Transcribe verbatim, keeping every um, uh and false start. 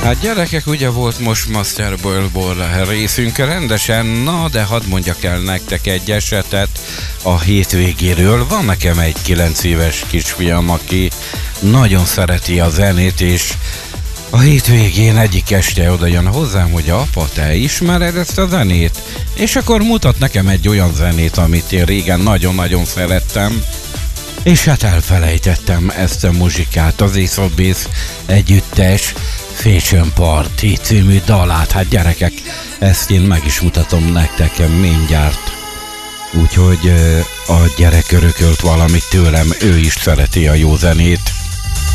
Hát gyerekek, ugye volt most Master Ball részünk rendesen, na de hadd mondjak el nektek egy esetet a hétvégéről. Van nekem egy kilenc éves kisfiam, aki nagyon szereti a zenét, és a hétvégén egyik este oda jön hozzám, hogy apa, te ismered ezt a zenét? És akkor mutat nekem egy olyan zenét, amit én régen nagyon-nagyon szerettem, és hát elfelejtettem ezt a muzsikát, az Ace of Base együttes Fashion Party című dalát. Hát gyerekek, ezt én meg is mutatom nektek mindjárt. Úgyhogy a gyerek örökölt valamit tőlem, ő is szereti a jó zenét.